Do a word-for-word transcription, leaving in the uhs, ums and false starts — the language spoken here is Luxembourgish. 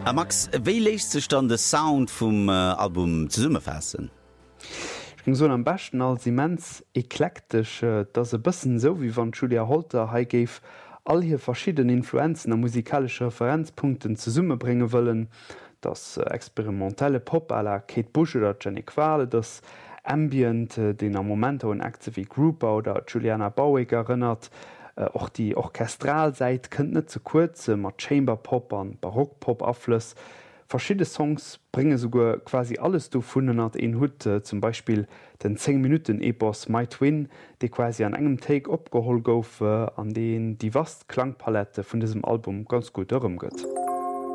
A Max, wéi leicht sech dann de Sound vum äh, Album ze summe fassen? Ich ging so am besten als immens eklektisch, äh, dat se bëssen so wie wann Julia Holter ha géif all hier verschiedene Influenzen a musikalsche Referenzpunkten ze summe bringe wëllen, das äh, experimentelle Pop à la Kate Bush oder Jenny Quale, das Ambient, äh, den am Moment an Akte wie Grouper oder Juliana Bauig erinnert, och äh, die Orchestralseit kënnt net zu kurz, äh, mat Chamberpop an Barockpop afflöss. Verschiedene Songs bringen sogar quasi alles do vunnen hat en Hut, äh, zum Beispiel den zehn Minuten Epos My Twin, de quasi an engem Take opgehol gouf, äh, an den die vast Klangpalette vun diesem Album ganz gut dërëm gëtt.